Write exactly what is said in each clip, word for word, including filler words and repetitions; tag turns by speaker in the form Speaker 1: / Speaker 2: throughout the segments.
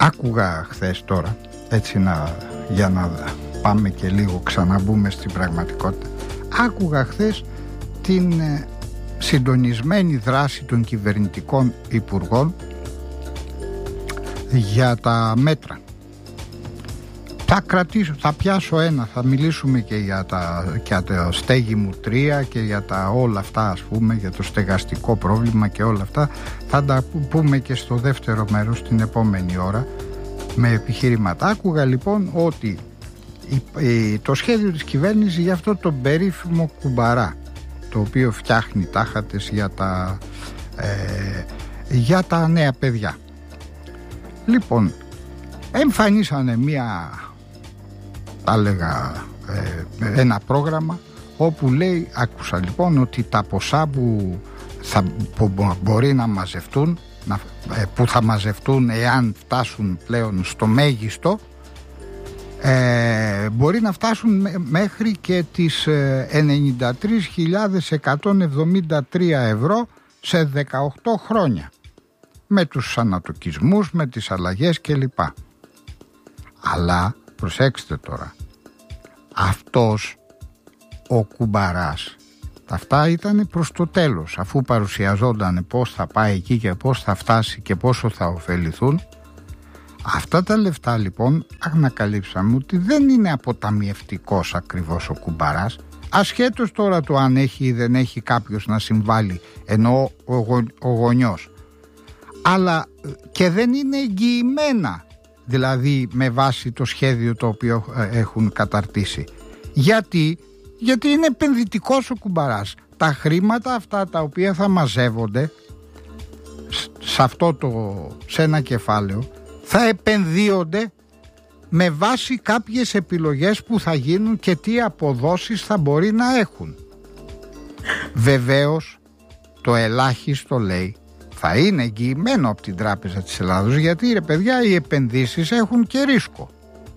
Speaker 1: Άκουγα χθες τώρα, έτσι να, για να πάμε και λίγο ξαναμπούμε στην πραγματικότητα, άκουγα χθες την ε, συντονισμένη δράση των κυβερνητικών υπουργών για τα μέτρα. Θα κρατήσω, θα πιάσω ένα, θα μιλήσουμε και για τα, για τα στέγη μου τρία και για τα όλα αυτά, ας πούμε, για το στεγαστικό πρόβλημα και όλα αυτά. Θα τα πούμε και στο δεύτερο μέρος την επόμενη ώρα με επιχειρήματα. Άκουγα λοιπόν ότι η, η, το σχέδιο της κυβέρνησης για αυτό το περίφημο κουμπαρά, το οποίο φτιάχνει τάχατες για τα, ε, για τα νέα παιδιά. Λοιπόν, εμφανίσανε μία, θα λέγα, ε, ένα πρόγραμμα όπου λέει, άκουσα λοιπόν, ότι τα ποσά που, θα, που μπορεί να μαζευτούν, να, ε, που θα μαζευτούν εάν φτάσουν πλέον στο μέγιστο, ε, μπορεί να φτάσουν μέχρι και τις ε, ενενήντα τρεις χιλιάδες εκατόν εβδομήντα τρία ευρώ σε δεκαοκτώ χρόνια, με τους ανατοκισμούς, με τις αλλαγές κλπ. Αλλά προσέξτε τώρα, αυτός ο κουμπαράς, αυτά ήταν προς το τέλος, αφού παρουσιαζόταν πώς θα πάει εκεί και πώς θα φτάσει και πόσο θα ωφεληθούν. Αυτά τα λεφτά λοιπόν ανακαλύψαμε ότι δεν είναι αποταμιευτικός ακριβώς ο κουμπαράς, ασχέτως τώρα το αν έχει ή δεν έχει κάποιος να συμβάλλει, ενώ ο, γο, ο γονιός, αλλά και δεν είναι εγγυημένα, δηλαδή με βάση το σχέδιο το οποίο έχουν καταρτήσει. Γιατί, γιατί είναι επενδυτικός ο κουμπαράς. Τα χρήματα αυτά τα οποία θα μαζεύονται σε, αυτό το, σε ένα κεφάλαιο θα επενδύονται με βάση κάποιες επιλογές που θα γίνουν και τι αποδόσεις θα μπορεί να έχουν. Βεβαίως το ελάχιστο, λέει, θα είναι εγγυημένο από την Τράπεζα της Ελλάδος, γιατί ρε παιδιά οι επενδύσεις έχουν και ρίσκο.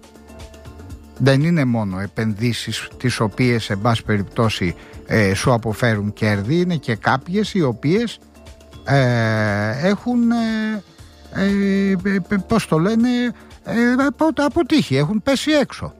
Speaker 1: Δεν είναι μόνο επενδύσεις τις οποίες εν πάση περιπτώσει ε, σου αποφέρουν κέρδη, είναι και κάποιες οι οποίες ε, έχουν ε, ε, ε, πώς το λένε ε, αποτύχει, έχουν πέσει έξω.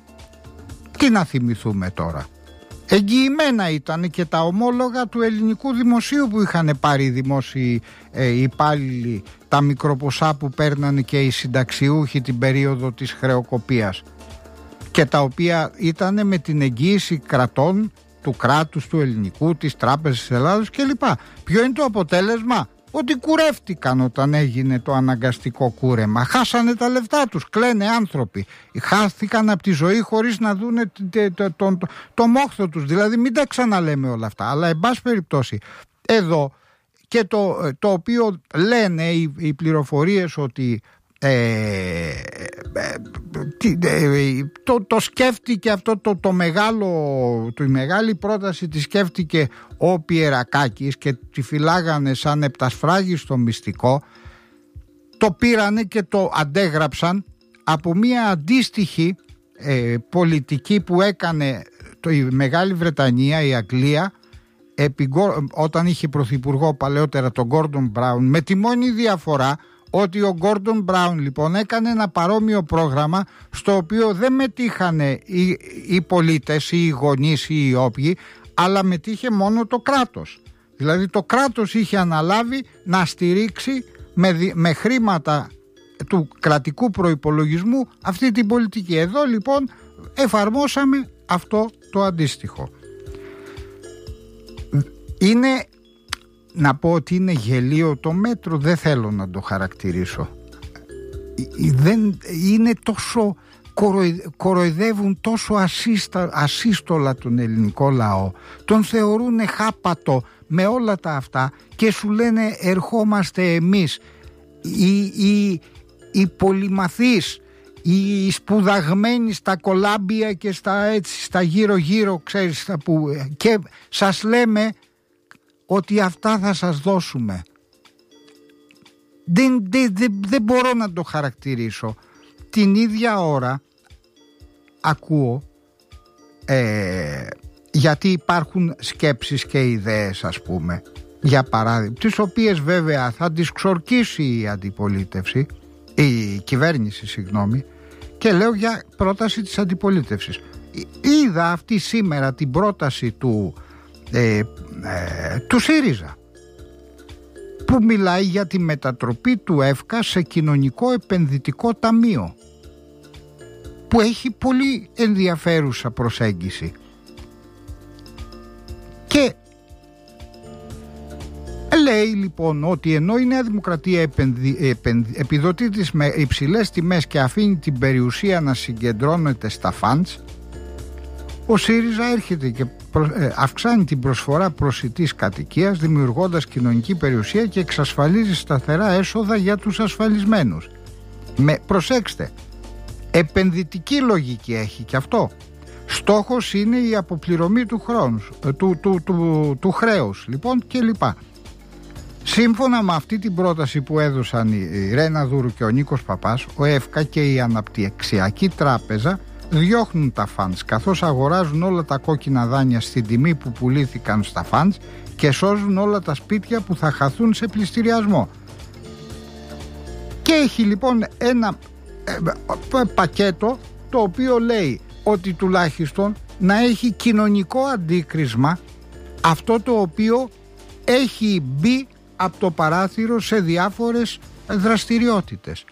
Speaker 1: Τι να θυμηθούμε τώρα? Εγγυημένα ήταν και τα ομόλογα του ελληνικού δημοσίου που είχαν πάρει οι δημόσιοι ε, υπάλληλοι, τα μικροποσά που παίρνανε και οι συνταξιούχοι την περίοδο της χρεοκοπίας, και τα οποία ήταν με την εγγύηση κρατών, του κράτους του ελληνικού, της Τράπεζας της Ελλάδος κλπ. Ποιο είναι το αποτέλεσμα? Ότι κουρεύτηκαν όταν έγινε το αναγκαστικό κούρεμα. Χάσανε τα λεφτά τους, κλαίνε άνθρωποι. Χάθηκαν από τη ζωή χωρίς να δούνε το, το, το, το, το μόχθο τους. Δηλαδή μην τα ξαναλέμε όλα αυτά. Αλλά εν πάση περιπτώσει εδώ, και το, το οποίο λένε οι, οι πληροφορίες ότι ε, ε, το, το σκέφτηκε αυτό το, το μεγάλο, τη μεγάλη πρόταση τη σκέφτηκε ο Πιερακάκης και τη φυλάγανε σαν επτασφράγιστο μυστικό. Το πήρανε και το αντέγραψαν από μια αντίστοιχη ε, πολιτική που έκανε το, η Μεγάλη Βρετανία, η Αγγλία, επί, όταν είχε πρωθυπουργό παλαιότερα τον Γκόρντον Μπράουν, με τη μόνη διαφορά ότι ο Γκόρντον Μπράουν λοιπόν έκανε ένα παρόμοιο πρόγραμμα στο οποίο δεν μετήχανε οι, οι πολίτες ή οι γονείς ή οι όποιοι, αλλά μετήχε μόνο το κράτος. Δηλαδή το κράτος είχε αναλάβει να στηρίξει με, με χρήματα του κρατικού προϋπολογισμού αυτή την πολιτική. Εδώ λοιπόν εφαρμόσαμε αυτό το αντίστοιχο. Είναι, να πω ότι είναι γελίο το μέτρο, δεν θέλω να το χαρακτηρίσω. Δεν, είναι τόσο, κοροϊδεύουν τόσο ασύστα, ασύστολα τον ελληνικό λαό, τον θεωρούν χάπατο με όλα τα αυτά και σου λένε ερχόμαστε εμείς οι, οι, οι πολυμαθείς, οι σπουδαγμένοι στα κολάμπια και στα, έτσι, στα γύρω γύρω, ξέρεις, που, και σας λέμε ότι αυτά θα σας δώσουμε. Δεν, δεν, δεν, δεν μπορώ να το χαρακτηρίσω. Την ίδια ώρα ακούω ε, γιατί υπάρχουν σκέψεις και ιδέες, ας πούμε, για παράδειγμα, τις οποίες βέβαια θα τις ξορκίσει η αντιπολίτευση, η κυβέρνηση συγγνώμη, και λέω για πρόταση της αντιπολίτευσης. Είδα αυτή σήμερα την πρόταση του, ε, ε, του ΣΥΡΙΖΑ, που μιλάει για τη μετατροπή του ΕΦΚΑ σε κοινωνικό επενδυτικό ταμείο, που έχει πολύ ενδιαφέρουσα προσέγγιση. Και λέει λοιπόν ότι ενώ η Νέα Δημοκρατία επενδυ, επενδυ, επιδοτεί τις με υψηλές τιμές και αφήνει την περιουσία να συγκεντρώνεται στα φαντς, ο ΣΥΡΙΖΑ έρχεται και προ, ε, αυξάνει την προσφορά προσιτής κατοικίας, δημιουργώντας κοινωνική περιουσία και εξασφαλίζει σταθερά έσοδα για τους ασφαλισμένους. Με, προσέξτε, επενδυτική λογική έχει και αυτό. Στόχος είναι η αποπληρωμή του, χρόνου, του, του, του, του, του χρέους λοιπόν και λοιπά. Σύμφωνα με αυτή την πρόταση που έδωσαν η Ρένα Δούρου και ο Νίκος Παπάς, ο ΕΦΚΑ και η Αναπτυξιακή Τράπεζα διώχνουν τα φαντς, καθώς αγοράζουν όλα τα κόκκινα δάνεια στην τιμή που πουλήθηκαν στα φαντς και σώζουν όλα τα σπίτια που θα χαθούν σε πληστηριασμό. Και έχει λοιπόν ένα ε, πακέτο το οποίο λέει ότι τουλάχιστον να έχει κοινωνικό αντίκρισμα αυτό το οποίο έχει μπει από το παράθυρο σε διάφορες δραστηριότητες.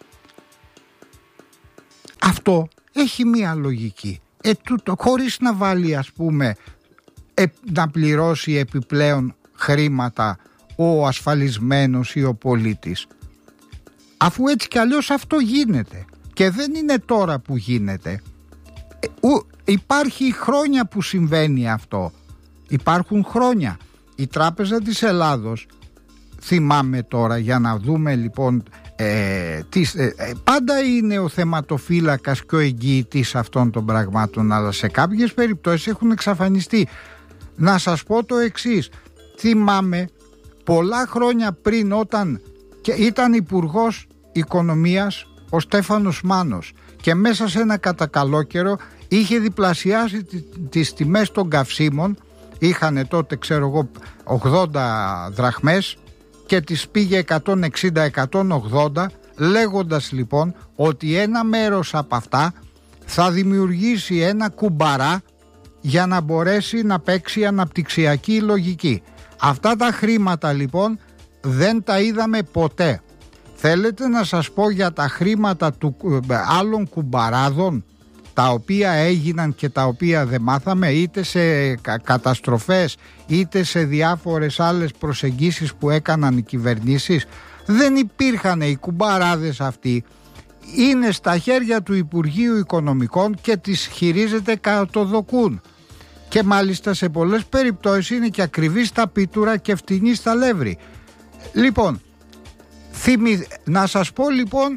Speaker 1: Αυτό έχει μία λογική. Ε, τούτο, χωρίς να βάλει ας πούμε ε, να πληρώσει επιπλέον χρήματα ο ασφαλισμένος ή ο πολίτης. Αφού έτσι κι αλλιώς αυτό γίνεται. Και δεν είναι τώρα που γίνεται. Ε, ου, υπάρχει χρόνια που συμβαίνει αυτό. Υπάρχουν χρόνια. Η Τράπεζα της Ελλάδος, θυμάμαι τώρα για να δούμε λοιπόν, ε, τις, ε, ε, πάντα είναι ο θεματοφύλακας και ο εγγυητής αυτών των πραγμάτων, αλλά σε κάποιες περιπτώσεις έχουν εξαφανιστεί. Να σας πω το εξής, θυμάμαι πολλά χρόνια πριν, όταν και ήταν υπουργός οικονομίας ο Στέφανος Μάνος και μέσα σε ένα κατακαλόκαιρο είχε διπλασιάσει τις τιμές των καυσίμων. Είχανε τότε ξέρω εγώ ογδόντα δραχμές και τις πήγε εκατόν εξήντα εκατόν ογδόντα, λέγοντας λοιπόν ότι ένα μέρος από αυτά θα δημιουργήσει ένα κουμπαρά για να μπορέσει να παίξει αναπτυξιακή λογική. Αυτά τα χρήματα λοιπόν δεν τα είδαμε ποτέ. Θέλετε να σας πω για τα χρήματα του άλλων κουμπαράδων τα οποία έγιναν και τα οποία δεν μάθαμε, είτε σε καταστροφές είτε σε διάφορες άλλες προσεγγίσεις που έκαναν οι κυβερνήσεις? Δεν υπήρχαν. Οι κουμπαράδες αυτοί είναι στα χέρια του Υπουργείου Οικονομικών και τις χειρίζεται κατοδοκούν, και μάλιστα σε πολλές περιπτώσεις είναι και ακριβή στα πίτουρα και φτηνή στα λεύρη. Λοιπόν, θυμη... να σας πω λοιπόν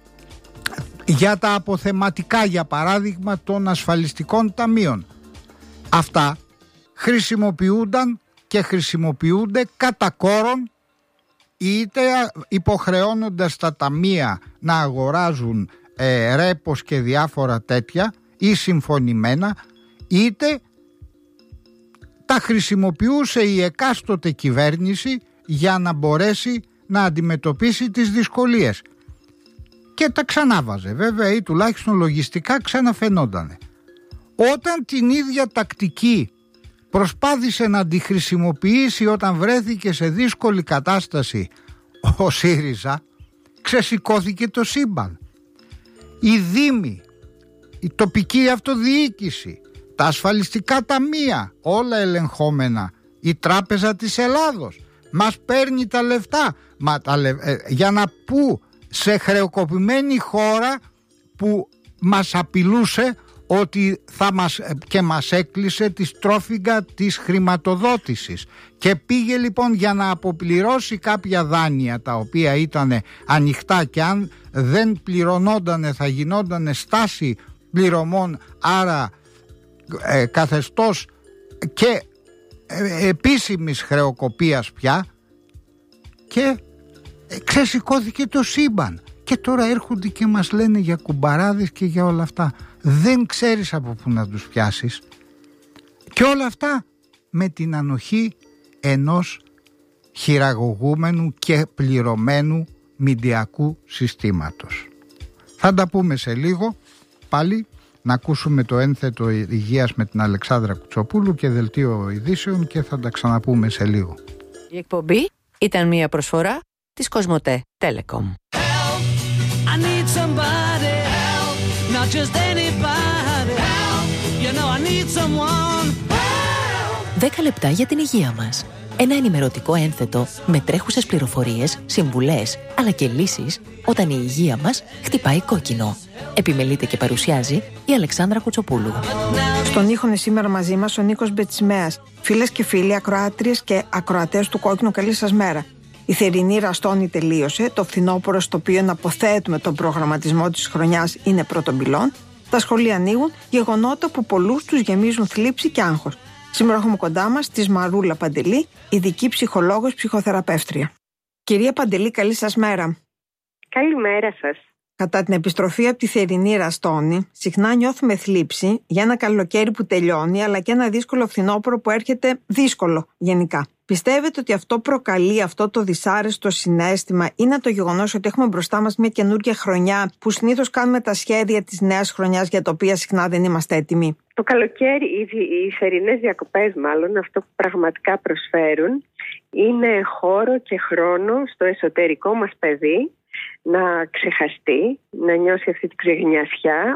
Speaker 1: για τα αποθεματικά, για παράδειγμα των ασφαλιστικών ταμείων. Αυτά χρησιμοποιούνταν και χρησιμοποιούνται κατά κόρον, είτε υποχρεώνοντας τα ταμεία να αγοράζουν ε, ρέπος και διάφορα τέτοια ή συμφωνημένα, είτε τα χρησιμοποιούσε η εκάστοτε κυβέρνηση για να μπορέσει να αντιμετωπίσει τις δυσκολίες. Και τα ξανάβαζε βέβαια, ή τουλάχιστον λογιστικά ξαναφαινόντανε. Όταν την ίδια τακτική προσπάθησε να τη χρησιμοποιήσει όταν βρέθηκε σε δύσκολη κατάσταση ο ΣΥΡΙΖΑ, ξεσηκώθηκε το σύμπαν. Οι δήμοι, η τοπική αυτοδιοίκηση, τα ασφαλιστικά ταμεία, όλα ελεγχόμενα, η Τράπεζα της Ελλάδος μας παίρνει τα λεφτά. Μα τα λε... ε, για να πού? Σε χρεοκοπημένη χώρα που μας απειλούσε ότι θα μας, και μας έκλεισε τη στρόφιγγα της χρηματοδότησης, και πήγε λοιπόν για να αποπληρώσει κάποια δάνεια τα οποία ήταν ανοιχτά και αν δεν πληρωνόντανε θα γινόντανε στάση πληρωμών, άρα ε, καθεστώς και ε, επίσημης χρεοκοπίας πια, και ε, ξεσηκώθηκε το σύμπαν. Και τώρα έρχονται και μας λένε για κουμπαράδες και για όλα αυτά. Δεν ξέρεις από πού να τους πιάσεις. Και όλα αυτά με την ανοχή ενός χειραγωγούμενου και πληρωμένου μηντιακού συστήματος. Θα τα πούμε σε λίγο. Πάλι να ακούσουμε το ένθετο υγείας με την Αλεξάνδρα Κουτσοπούλου και δελτίο ειδήσεων και θα τα ξαναπούμε σε λίγο.
Speaker 2: Η εκπομπή ήταν μια προσφορά της Κοσμοτέ Telecom.
Speaker 3: δέκα λεπτά για την υγεία μας. Ένα ενημερωτικό ένθετο με τρέχουσες πληροφορίες, συμβουλές, αλλά και λύσεις όταν η υγεία μας χτυπάει κόκκινο. Επιμελείται και παρουσιάζει η Αλεξάνδρα Κουτσοπούλου.
Speaker 4: Στον ήχο είναι σήμερα μαζί μας ο Νίκος Μπετσιμέας. Φίλες και φίλοι, ακροάτριες και ακροατές του Κόκκινου, καλή σας μέρα. Η θερινή ραστόνη τελείωσε. Το φθινόπωρο, στο οποίο εναποθέτουμε τον προγραμματισμό της χρονιάς, είναι πρώτον πυλών. Τα σχολεία ανοίγουν, γεγονότα που πολλούς τους γεμίζουν θλίψη και άγχος. Σήμερα έχουμε κοντά μας τη Μαρούλα Παντελή, ειδική ψυχολόγος, ψυχοθεραπεύτρια. Κυρία Παντελή, καλή σας μέρα.
Speaker 5: Καλημέρα σας.
Speaker 4: Κατά την επιστροφή από τη θερινή ραστόνη, συχνά νιώθουμε θλίψη για ένα καλοκαίρι που τελειώνει, αλλά και ένα δύσκολο φθινόπωρο που έρχεται δύσκολο γενικά. Πιστεύετε ότι αυτό προκαλεί αυτό το δυσάρεστο συναίσθημα, είναι το γεγονός ότι έχουμε μπροστά μας μια καινούργια χρονιά που συνήθως κάνουμε τα σχέδια της νέας χρονιάς για τα οποία συχνά δεν είμαστε έτοιμοι?
Speaker 5: Το καλοκαίρι, οι, οι θερινές διακοπές μάλλον, αυτό που πραγματικά προσφέρουν είναι χώρο και χρόνο στο εσωτερικό μας παιδί να ξεχαστεί, να νιώσει αυτή την ξεγνιασιά